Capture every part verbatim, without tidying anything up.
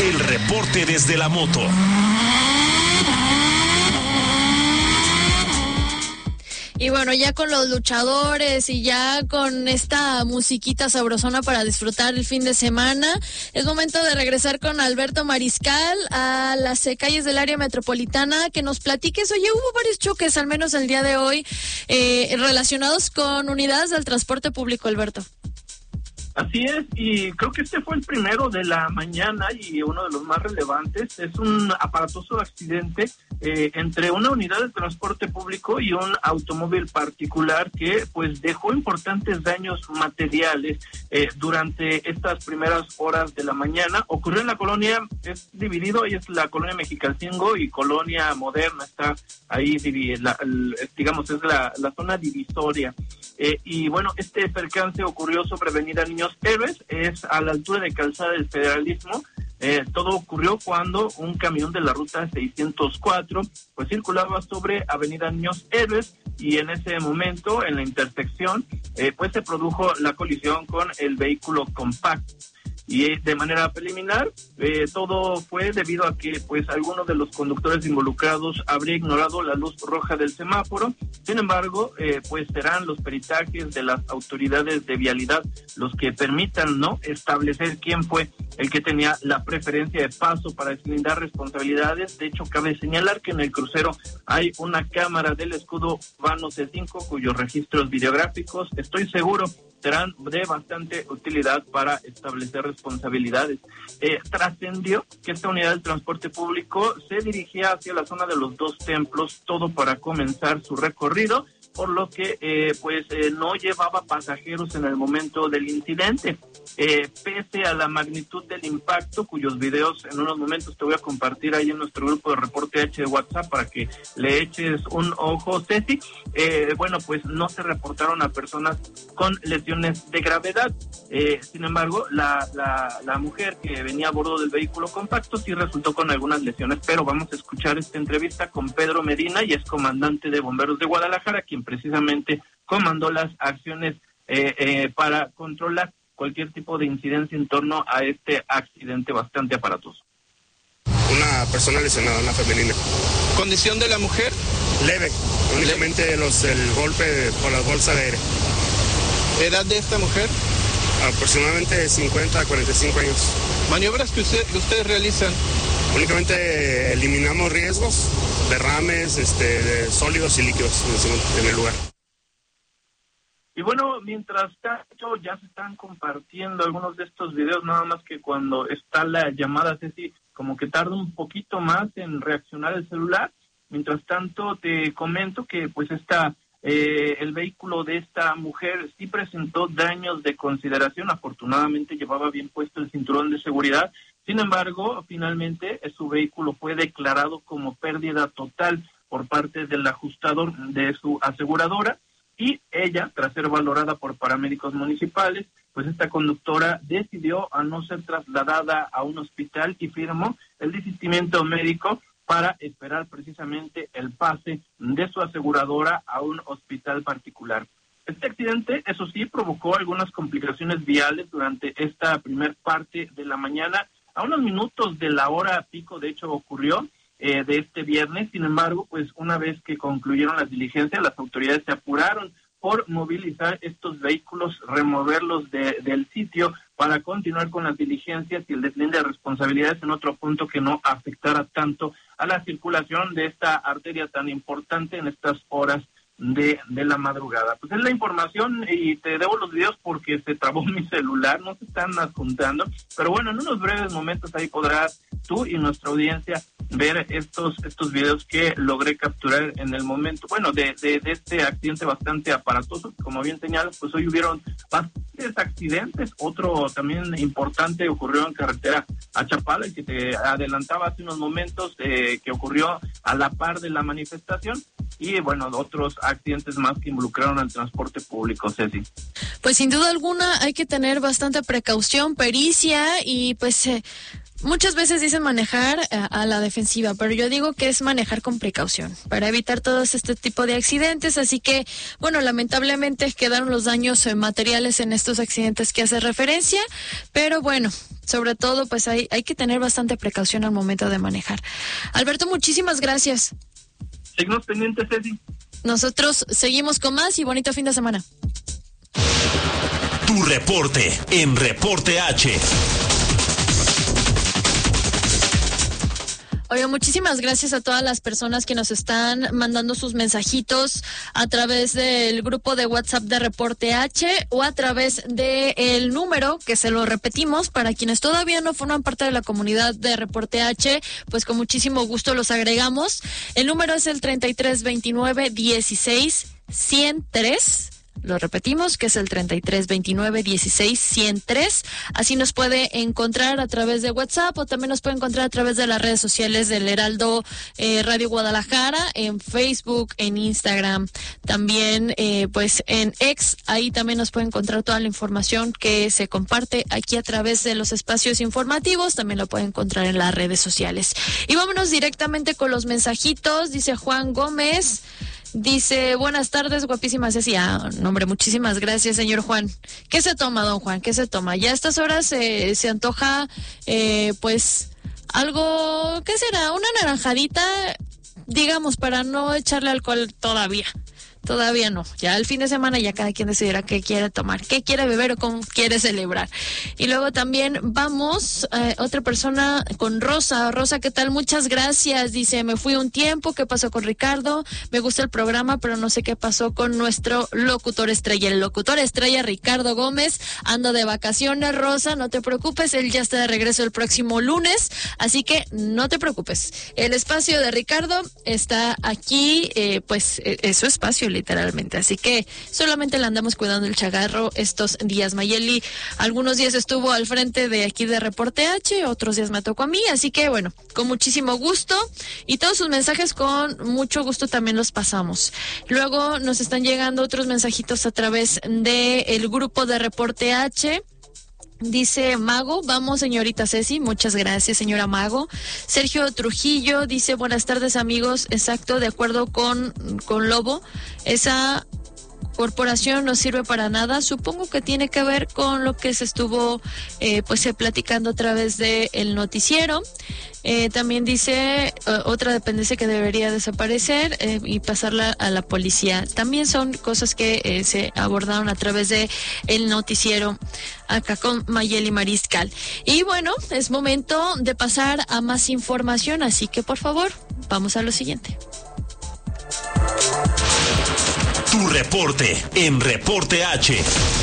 El reporte desde la moto. Y bueno, ya con los luchadores y ya con esta musiquita sabrosona para disfrutar el fin de semana, es momento de regresar con Alberto Mariscal a las calles del área metropolitana, que nos platiques. Oye, hubo varios choques, al menos el día de hoy, eh, relacionados con unidades del transporte público, Alberto. Así es, y creo que este fue el primero de la mañana y uno de los más relevantes. Es un aparatoso accidente eh, entre una unidad de transporte público y un automóvil particular que pues dejó importantes daños materiales eh, durante estas primeras horas de la mañana. Ocurrió en la colonia, es dividido, ahí es la colonia Mexicalcingo y colonia Moderna, está ahí, la, digamos, es la, la zona divisoria. Eh, y bueno, este percance ocurrió sobre Avenida Niños Héroes, es a la altura de Calzada del Federalismo. Eh, todo ocurrió cuando un camión de la ruta seiscientos cuatro pues circulaba sobre Avenida Niños Héroes, y en ese momento, en la intersección, eh, pues se produjo la colisión con el vehículo compacto. Y de manera preliminar, eh, todo fue debido a que pues alguno de los conductores involucrados habría ignorado la luz roja del semáforo. Sin embargo, eh, pues serán los peritajes de las autoridades de vialidad los que permitan no establecer quién fue el que tenía la preferencia de paso para deslindar responsabilidades. De hecho, cabe señalar que en el crucero hay una cámara del escudo urbano C cinco cuyos registros videográficos, estoy seguro, serán de bastante utilidad para establecer responsabilidades. Eh, trascendió que esta unidad del transporte público se dirigía hacia la zona de los dos templos, todo para comenzar su recorrido, por lo que eh, pues eh, no llevaba pasajeros en el momento del incidente. Eh, pese a la magnitud del impacto, cuyos videos en unos momentos te voy a compartir ahí en nuestro grupo de Reporte H de WhatsApp para que le eches un ojo, Ceci, eh, bueno, pues no se reportaron a personas con lesiones de gravedad. Eh, sin embargo, la, la, la mujer que venía a bordo del vehículo compacto sí resultó con algunas lesiones, pero vamos a escuchar esta entrevista con Pedro Medina, y es comandante de Bomberos de Guadalajara, quien precisamente comandó las acciones eh, eh, para controlar cualquier tipo de incidencia en torno a este accidente bastante aparatoso. Una persona lesionada, una femenina. ¿Condición de la mujer? Leve, únicamente los, el golpe por la bolsa de aire. ¿Edad de esta mujer? Aproximadamente cincuenta a cuarenta y cinco años. ¿Maniobras que usted, que ustedes realizan? Únicamente eliminamos riesgos, derrames este, de sólidos y líquidos en el lugar. Y bueno, mientras tanto ya se están compartiendo algunos de estos videos, nada más que cuando está la llamada, Ceci, como que tarda un poquito más en reaccionar el celular. Mientras tanto te comento que pues esta, eh, el vehículo de esta mujer sí presentó daños de consideración. Afortunadamente llevaba bien puesto el cinturón de seguridad. Sin embargo, finalmente su vehículo fue declarado como pérdida total por parte del ajustador de su aseguradora. Y ella, tras ser valorada por paramédicos municipales, pues esta conductora decidió a no ser trasladada a un hospital y firmó el desistimiento médico para esperar precisamente el pase de su aseguradora a un hospital particular. Este accidente, eso sí, provocó algunas complicaciones viales durante esta primer parte de la mañana. A unos minutos de la hora pico, de hecho, ocurrió. Eh, de este viernes. Sin embargo, pues una vez que concluyeron las diligencias, las autoridades se apuraron por movilizar estos vehículos, removerlos de, del sitio para continuar con las diligencias y el deslinde de responsabilidades en otro punto que no afectara tanto a la circulación de esta arteria tan importante en estas horas de, de la madrugada. Pues es la información, y te debo los videos porque se trabó mi celular, no se están adjuntando, pero bueno, en unos breves momentos ahí podrás tú y nuestra audiencia ver estos estos videos que logré capturar en el momento, bueno, de, de, de este accidente bastante aparatoso. Como bien señalas, pues hoy hubieron bastantes accidentes. Otro también importante ocurrió en carretera a Chapala, el que te adelantaba hace unos momentos, eh, que ocurrió a la par de la manifestación. Y bueno, otros accidentes más que involucraron al transporte público, Ceci. Pues sin duda alguna hay que tener bastante precaución, pericia, y pues eh, muchas veces dicen manejar a, a la defensiva, pero yo digo que es manejar con precaución para evitar todos este tipo de accidentes. Así que, bueno, lamentablemente quedaron los daños eh, materiales en estos accidentes que hace referencia, pero bueno, sobre todo pues hay, hay que tener bastante precaución al momento de manejar. Alberto, muchísimas gracias. Seguimos pendientes, Ceci. Nosotros seguimos con más y bonito fin de semana. Tu reporte en Reporte H. Oye, muchísimas gracias a todas las personas que nos están mandando sus mensajitos a través del grupo de WhatsApp de Reporte H o a través de el número, que se lo repetimos, para quienes todavía no forman parte de la comunidad de Reporte H, pues con muchísimo gusto los agregamos. El número es el treinta y tres veintinueve dieciséis ciento tres. Lo repetimos, que es el treinta y tres veintinueve dieciséis ciento tres. Así nos puede encontrar a través de WhatsApp o también nos puede encontrar a través de las redes sociales del Heraldo eh, Radio Guadalajara, en Facebook, en Instagram, también eh, pues en X. Ahí también nos puede encontrar toda la información que se comparte aquí a través de los espacios informativos. También lo puede encontrar en las redes sociales. Y vámonos directamente con los mensajitos. Dice Juan Gómez. Dice, buenas tardes, guapísima Ceci. Ah, no, hombre, muchísimas gracias, señor Juan. ¿Qué se toma, don Juan? ¿Qué se toma? Ya a estas horas eh, se antoja, eh, pues, algo, ¿qué será? Una naranjadita, digamos, para no echarle alcohol todavía. Todavía no. Ya el fin de semana ya cada quien decidirá qué quiere tomar, qué quiere beber o cómo quiere celebrar. Y luego también vamos, eh, otra persona con Rosa. Rosa, ¿qué tal? Muchas gracias. Dice, me fui un tiempo, ¿qué pasó con Ricardo? Me gusta el programa, pero no sé qué pasó con nuestro locutor estrella. El locutor estrella, Ricardo Gómez, ando de vacaciones, Rosa, no te preocupes, él ya está de regreso el próximo lunes, así que no te preocupes. El espacio de Ricardo está aquí, eh, pues es su espacio, literalmente, así que solamente le andamos cuidando el chagarro estos días. Mayeli algunos días estuvo al frente de aquí de Reporte H, otros días me tocó a mí, así que bueno, con muchísimo gusto y todos sus mensajes con mucho gusto también los pasamos. Luego nos están llegando otros mensajitos a través de el grupo de Reporte H. Dice Mago, vamos señorita Ceci, muchas gracias señora Mago. Sergio Trujillo dice, buenas tardes amigos, exacto, de acuerdo con, con Lobo, esa corporación no sirve para nada, supongo que tiene que ver con lo que se estuvo eh, pues eh, platicando a través de el noticiero. Eh, también dice uh, otra dependencia que debería desaparecer eh, y pasarla a la policía. También son cosas que eh, se abordaron a través de el noticiero acá con Mayeli Mariscal. Y bueno, es momento de pasar a más información, así que por favor, vamos a lo siguiente. Tu reporte en Reporte H.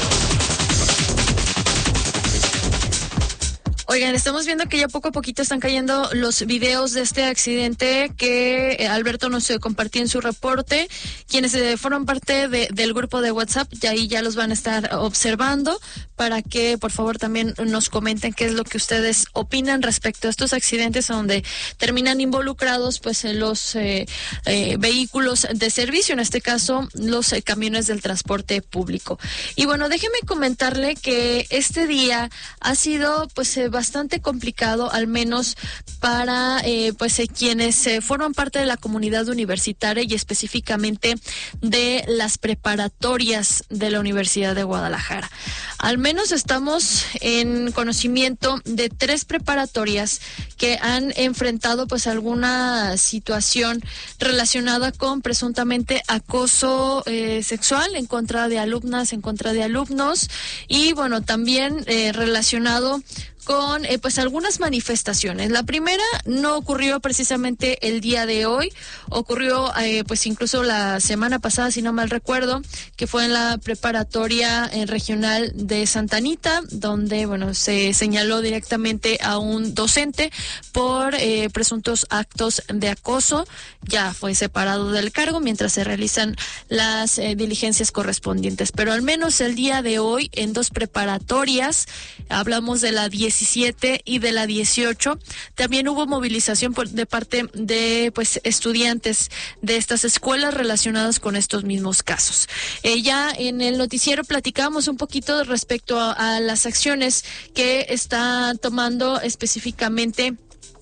Oigan, estamos viendo que ya poco a poquito están cayendo los videos de este accidente que Alberto nos compartió en su reporte. Quienes eh, forman parte de, del grupo de WhatsApp, ya ahí ya los van a estar observando para que por favor también nos comenten qué es lo que ustedes opinan respecto a estos accidentes donde terminan involucrados pues en los eh, eh, vehículos de servicio, en este caso los eh, camiones del transporte público. Y bueno, déjeme comentarle que este día ha sido pues eh, bastante complicado, al menos para eh, pues eh, quienes eh, forman parte de la comunidad universitaria y específicamente de las preparatorias de la Universidad de Guadalajara. Al menos estamos en conocimiento de tres preparatorias que han enfrentado pues alguna situación relacionada con presuntamente acoso eh, sexual en contra de alumnas, en contra de alumnos y bueno, también eh, relacionado con eh, pues algunas manifestaciones. La primera no ocurrió precisamente el día de hoy, ocurrió eh, pues incluso la semana pasada, si no mal recuerdo, que fue en la preparatoria eh, regional de Santa Anita, donde bueno se señaló directamente a un docente por eh, presuntos actos de acoso. Ya fue separado del cargo mientras se realizan las eh, diligencias correspondientes, pero al menos el día de hoy en dos preparatorias, hablamos de la diecisiete y de la dieciocho, también hubo movilización por, de parte de pues estudiantes de estas escuelas relacionadas con estos mismos casos. Eh, ya en el noticiero platicábamos un poquito respecto respecto a, a las acciones que está tomando específicamente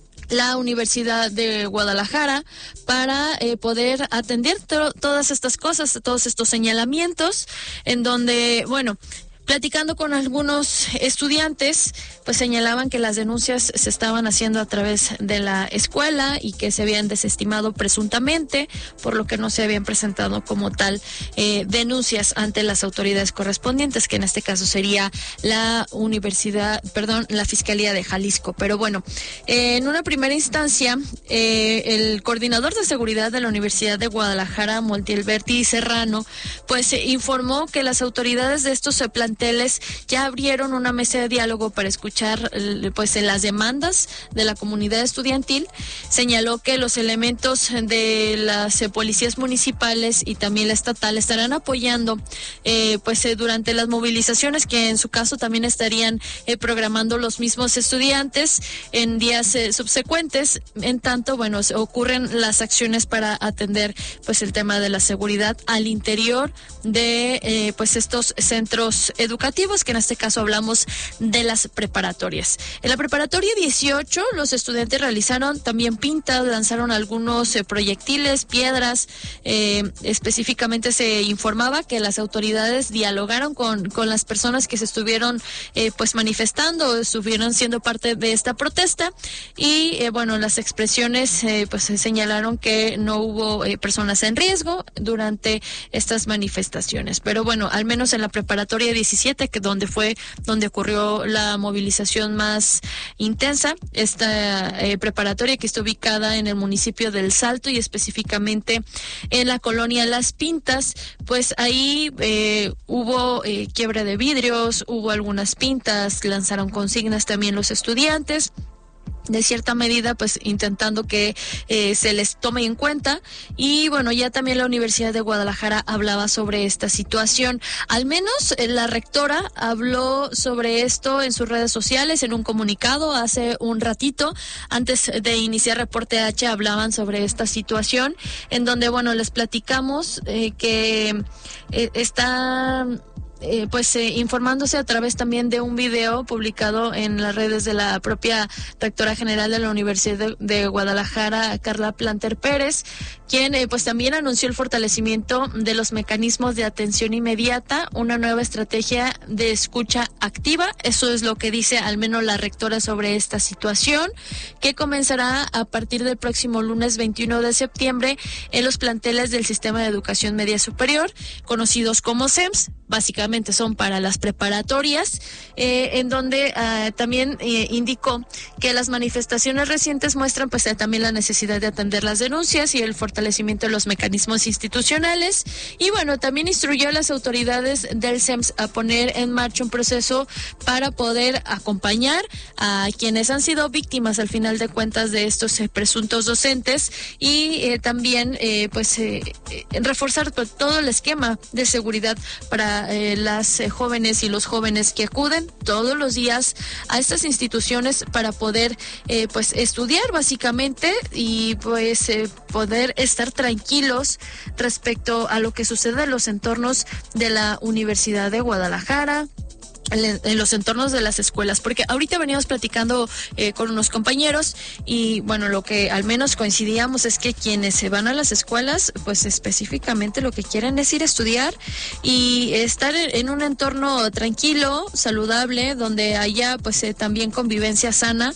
la Universidad de Guadalajara para eh, poder atender to- todas estas cosas, todos estos señalamientos, en donde, bueno, platicando con algunos estudiantes, pues señalaban que las denuncias se estaban haciendo a través de la escuela y que se habían desestimado presuntamente, por lo que no se habían presentado como tal eh, denuncias ante las autoridades correspondientes, que en este caso sería la Universidad, perdón, la Fiscalía de Jalisco. Pero bueno, eh, en una primera instancia, eh, el coordinador de seguridad de la Universidad de Guadalajara, Montielberti Serrano, pues eh, informó que las autoridades de estos se plantean ya abrieron una mesa de diálogo para escuchar pues las demandas de la comunidad estudiantil. Señaló que los elementos de las eh, policías municipales y también la estatal estarán apoyando eh, pues eh, durante las movilizaciones, que en su caso también estarían eh, programando los mismos estudiantes en días eh, subsecuentes. En tanto, bueno, ocurren las acciones para atender pues el tema de la seguridad al interior de eh, pues estos centros educativos educativos, que en este caso hablamos de las preparatorias. En la preparatoria dieciocho, los estudiantes realizaron también pintas, lanzaron algunos eh, proyectiles, piedras. Eh, específicamente se informaba que las autoridades dialogaron con, con las personas que se estuvieron eh, pues manifestando, estuvieron siendo parte de esta protesta, y eh, bueno, las expresiones eh, pues señalaron que no hubo eh, personas en riesgo durante estas manifestaciones. Pero bueno, al menos en la preparatoria diecisiete, que donde fue donde ocurrió la movilización más intensa, esta eh, preparatoria que está ubicada en el municipio del Salto y específicamente en la colonia Las Pintas, pues ahí eh, hubo eh, quiebre de vidrios, hubo algunas pintas, lanzaron consignas también los estudiantes, de cierta medida pues intentando que eh, se les tome en cuenta. Y bueno, ya también la Universidad de Guadalajara hablaba sobre esta situación. Al menos eh, la rectora habló sobre esto en sus redes sociales, en un comunicado hace un ratito. Antes de iniciar Reporte H hablaban sobre esta situación, en donde bueno, les platicamos eh, que eh, está Eh, pues eh, informándose a través también de un video publicado en las redes de la propia rectora general de la Universidad de, de Guadalajara, Carla Planter Pérez, quien eh, pues también anunció el fortalecimiento de los mecanismos de atención inmediata, una nueva estrategia de escucha activa. Eso es lo que dice al menos la rectora sobre esta situación, que comenzará a partir del próximo lunes veintiuno de septiembre en los planteles del Sistema de Educación Media Superior, conocidos como S E M S. Básicamente son para las preparatorias, eh, en donde uh, también eh, indicó que las manifestaciones recientes muestran pues también la necesidad de atender las denuncias y el fortalecimiento de los mecanismos institucionales. Y bueno, también instruyó a las autoridades del S E M S a poner en marcha un proceso para poder acompañar a quienes han sido víctimas al final de cuentas de estos eh, presuntos docentes, y eh, también eh, pues eh, eh, reforzar pues, todo el esquema de seguridad para Eh, las eh, jóvenes y los jóvenes que acuden todos los días a estas instituciones para poder eh, pues estudiar básicamente y pues eh, poder estar tranquilos respecto a lo que sucede en los entornos de la Universidad de Guadalajara, en los entornos de las escuelas, porque ahorita veníamos platicando eh, con unos compañeros y bueno, lo que al menos coincidíamos es que quienes se van a las escuelas, pues específicamente lo que quieren es ir a estudiar y estar en un entorno tranquilo, saludable, donde haya pues eh, también convivencia sana.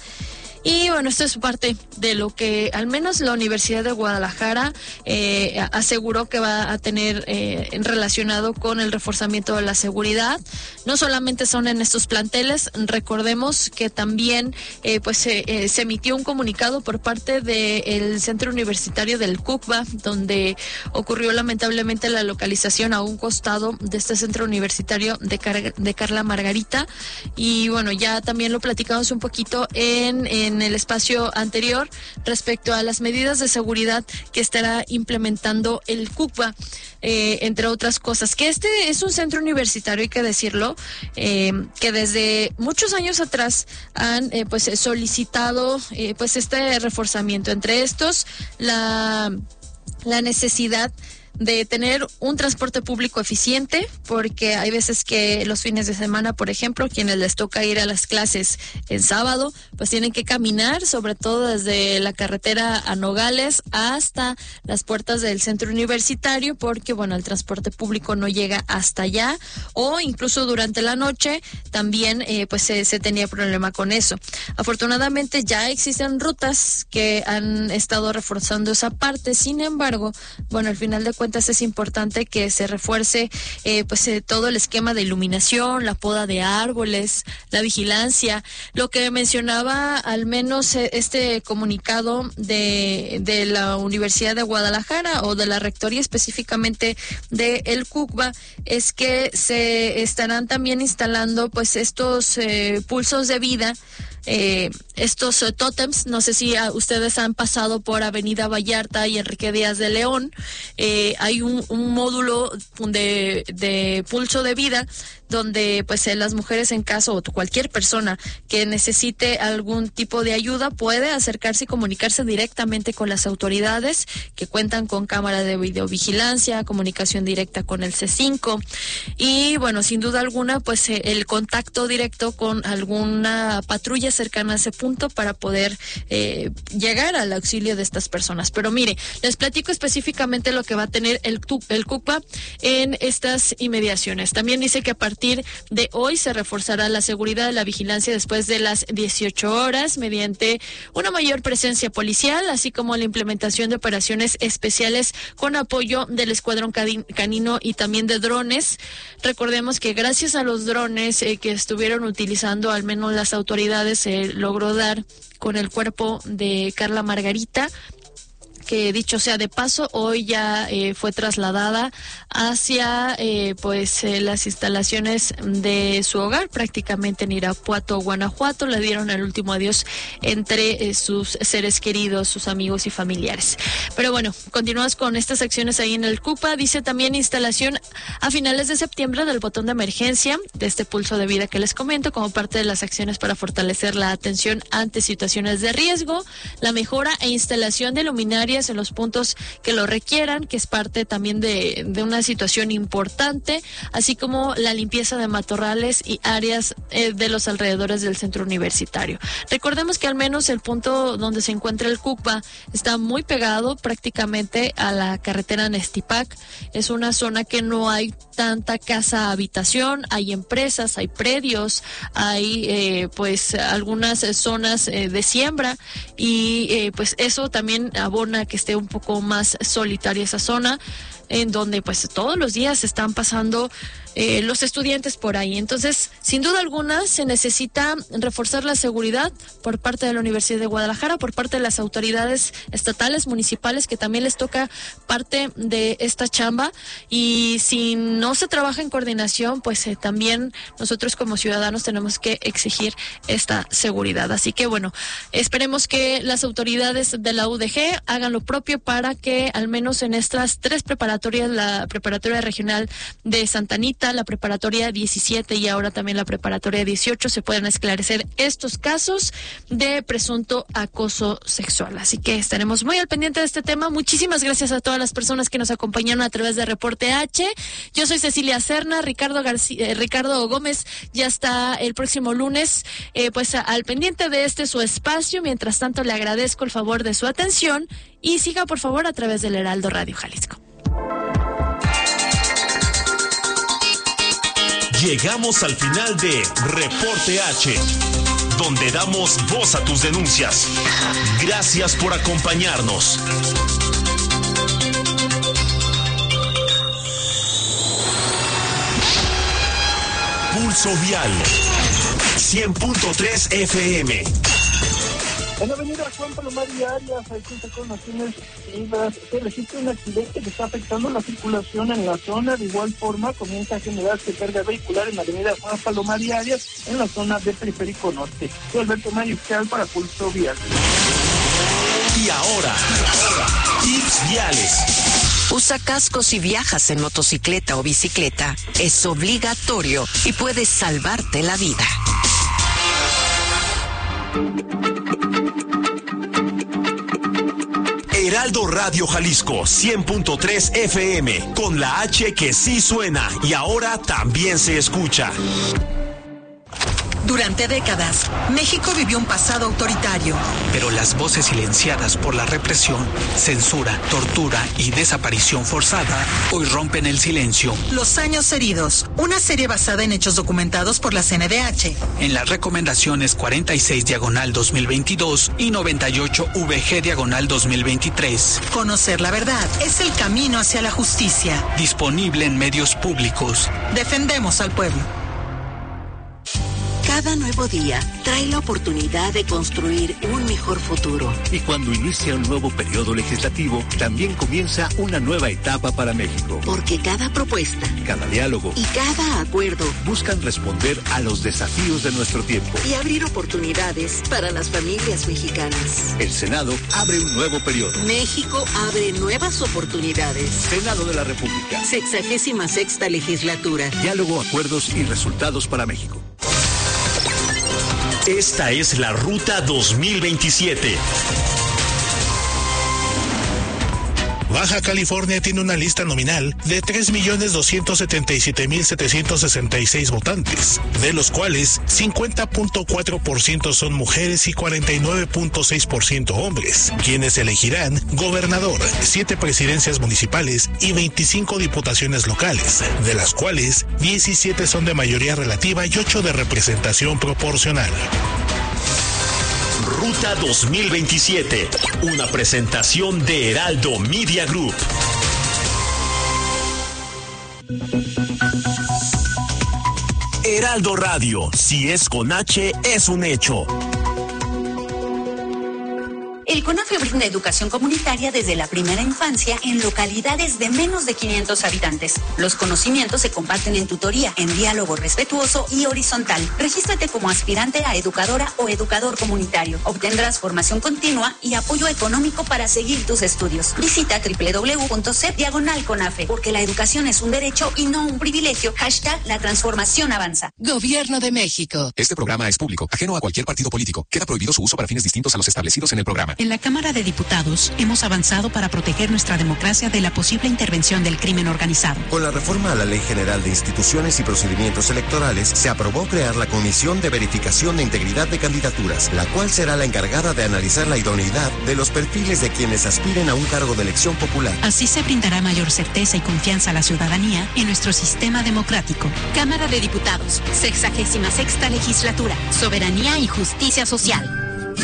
Y bueno, esto es parte de lo que al menos la Universidad de Guadalajara eh, aseguró que va a tener eh, relacionado con el reforzamiento de la seguridad. No solamente son en estos planteles, recordemos que también eh, pues eh, se emitió un comunicado por parte del Centro Universitario del CUCBA, donde ocurrió lamentablemente la localización a un costado de este Centro Universitario de, Car- de Carla Margarita. Y bueno, ya también lo platicamos un poquito en, en en el espacio anterior respecto a las medidas de seguridad que estará implementando el CUCBA, eh, entre otras cosas. Que este es un centro universitario, hay que decirlo, eh, que desde muchos años atrás han eh, pues solicitado eh, pues este reforzamiento. Entre estos, la, la necesidad de tener un transporte público eficiente, porque hay veces que los fines de semana, por ejemplo, quienes les toca ir a las clases en sábado, pues tienen que caminar, sobre todo desde la carretera a Nogales hasta las puertas del centro universitario, porque bueno, el transporte público no llega hasta allá, o incluso durante la noche también eh, pues se, se tenía problema con eso. Afortunadamente ya existen rutas que han estado reforzando esa parte, sin embargo, bueno, al final de cuentas es importante que se refuerce eh, pues eh, todo el esquema de iluminación, la poda de árboles, la vigilancia, lo que mencionaba al menos eh, este comunicado de, de la Universidad de Guadalajara o de la rectoría específicamente de el CUCBA, es que se estarán también instalando pues estos eh, pulsos de vida, Eh, estos uh, tótems. No sé si uh, ustedes han pasado por Avenida Vallarta y Enrique Díaz de León. Eh, hay un, un módulo de, de pulso de vida donde pues eh, las mujeres, en caso o cualquier persona que necesite algún tipo de ayuda, puede acercarse y comunicarse directamente con las autoridades, que cuentan con cámara de videovigilancia, comunicación directa con el C cinco y bueno, sin duda alguna pues eh, el contacto directo con alguna patrulla cercana a ese punto para poder eh, llegar al auxilio de estas personas. Pero mire, les platico específicamente lo que va a tener el, el CUCBA en estas inmediaciones. También dice que a partir de hoy se reforzará la seguridad de la vigilancia después de las dieciocho horas mediante una mayor presencia policial, así como la implementación de operaciones especiales con apoyo del escuadrón canino y también de drones. Recordemos que gracias a los drones eh, que estuvieron utilizando al menos las autoridades, se eh, logró dar con el cuerpo de Carla Margarita, que dicho sea de paso, hoy ya eh, fue trasladada hacia eh, pues eh, las instalaciones de su hogar, prácticamente en Irapuato, Guanajuato. Le dieron el último adiós entre eh, sus seres queridos, sus amigos y familiares. Pero bueno, continuamos con estas acciones ahí en el CUCBA. Dice también instalación a finales de septiembre del botón de emergencia de este pulso de vida que les comento, como parte de las acciones para fortalecer la atención ante situaciones de riesgo, la mejora e instalación de luminarias en los puntos que lo requieran, que es parte también de, de una situación importante, así como la limpieza de matorrales y áreas eh, de los alrededores del centro universitario. Recordemos que al menos el punto donde se encuentra el CUCBA está muy pegado prácticamente a la carretera Nestipac. Es una zona que no hay tanta casa habitación, hay empresas, hay predios, hay eh, pues algunas zonas eh, de siembra y eh, pues eso también abona que esté un poco más solitaria esa zona, en donde pues todos los días están pasando eh, los estudiantes por ahí. Entonces, sin duda alguna, se necesita reforzar la seguridad por parte de la Universidad de Guadalajara, por parte de las autoridades estatales, municipales, que también les toca parte de esta chamba. Y si no se trabaja en coordinación, pues eh, también nosotros como ciudadanos tenemos que exigir esta seguridad. Así que bueno, esperemos que las autoridades de la U D G hagan lo propio para que al menos en estas tres preparatorias, la preparatoria regional de Santa Anita, la preparatoria diecisiete y ahora también la preparatoria dieciocho, se pueden esclarecer estos casos de presunto acoso sexual. Así que estaremos muy al pendiente de este tema. Muchísimas gracias a todas las personas que nos acompañaron a través de Reporte H. Yo soy Cecilia Serna, Ricardo García, eh, Ricardo Gómez ya está el próximo lunes, eh, pues a, al pendiente de este su espacio. Mientras tanto, le agradezco el favor de su atención y siga por favor a través del Heraldo Radio Jalisco. Llegamos al final de Reporte H, donde damos voz a tus denuncias. Gracias por acompañarnos. Pulso Vial, cien punto tres F M. En la avenida Juan Palomares Arias, hay informaciones vivas. Se registra un accidente que está afectando la circulación en la zona. De igual forma, comienza a generarse carga vehicular en la avenida Juan Palomares Arias, en la zona de Periférico Norte. Soy Alberto Mariscal para Pulso Vial. Y ahora, tips viales. Usa casco si viajas en motocicleta o bicicleta. Es obligatorio y puede salvarte la vida. Heraldo Radio Jalisco cien punto tres F M, con la H que sí suena y ahora también se escucha. Durante décadas, México vivió un pasado autoritario. Pero las voces silenciadas por la represión, censura, tortura y desaparición forzada hoy rompen el silencio. Los años heridos, una serie basada en hechos documentados por la C N D H. En las recomendaciones cuarenta y seis diagonal dos mil veintidós y noventa y ocho V G diagonal dos mil veintitrés. Conocer la verdad es el camino hacia la justicia. Disponible en medios públicos. Defendemos al pueblo. Cada nuevo día trae la oportunidad de construir un mejor futuro. Y cuando inicia un nuevo periodo legislativo, también comienza una nueva etapa para México. Porque cada propuesta, cada diálogo y cada acuerdo buscan responder a los desafíos de nuestro tiempo y abrir oportunidades para las familias mexicanas. El Senado abre un nuevo periodo. México abre nuevas oportunidades. Senado de la República. Sexagésima sexta legislatura. Diálogo, acuerdos y resultados para México. Esta es la Ruta dos mil veintisiete. Baja California tiene una lista nominal de tres millones doscientos setenta y siete mil setecientos sesenta y seis votantes, de los cuales cincuenta punto cuatro por ciento son mujeres y cuarenta y nueve punto seis por ciento hombres, quienes elegirán gobernador, siete presidencias municipales y veinticinco diputaciones locales, de las cuales diecisiete son de mayoría relativa y ocho de representación proporcional. Ruta dos mil veintisiete, una presentación de Heraldo Media Group. Heraldo Radio, si es con H, es un hecho. El CONAFE brinda educación comunitaria desde la primera infancia en localidades de menos de quinientos habitantes. Los conocimientos se comparten en tutoría, en diálogo respetuoso y horizontal. Regístrate como aspirante a educadora o educador comunitario. Obtendrás formación continua y apoyo económico para seguir tus estudios. Visita doble u doble u doble u punto c diagonal CONAFE, porque la educación es un derecho y no un privilegio. Hashtag la transformación avanza. Gobierno de México. Este programa es público, ajeno a cualquier partido político. Queda prohibido su uso para fines distintos a los establecidos en el programa. En la Cámara de Diputados hemos avanzado para proteger nuestra democracia de la posible intervención del crimen organizado. Con la reforma a la Ley General de Instituciones y Procedimientos Electorales, se aprobó crear la Comisión de Verificación de Integridad de Candidaturas, la cual será la encargada de analizar la idoneidad de los perfiles de quienes aspiren a un cargo de elección popular. Así se brindará mayor certeza y confianza a la ciudadanía en nuestro sistema democrático. Cámara de Diputados, sexagésima sexta legislatura, soberanía y justicia social.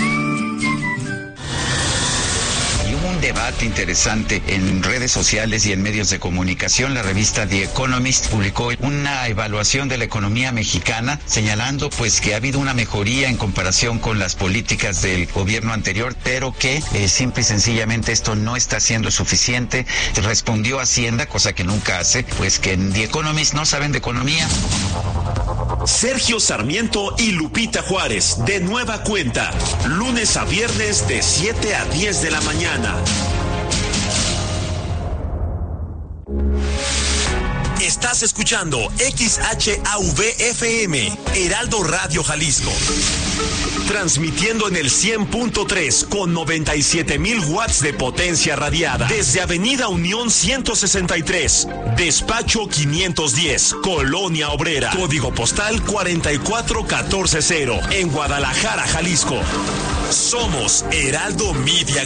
Un debate interesante en redes sociales y en medios de comunicación. La revista The Economist publicó una evaluación de la economía mexicana, señalando pues que ha habido una mejoría en comparación con las políticas del gobierno anterior, pero que eh, simple y sencillamente esto no está siendo suficiente. Respondió Hacienda, cosa que nunca hace, pues que en The Economist no saben de economía. Sergio Sarmiento y Lupita Juárez, de nueva cuenta, lunes a viernes de siete a diez de la mañana. Estás escuchando X H A V F M, Heraldo Radio Jalisco. Transmitiendo en el cien punto tres con noventa y siete mil watts de potencia radiada. Desde Avenida Unión ciento sesenta y tres, Despacho quinientos diez, Colonia Obrera. Código postal cuarenta y cuatro catorce cero, en Guadalajara, Jalisco. Somos Heraldo Media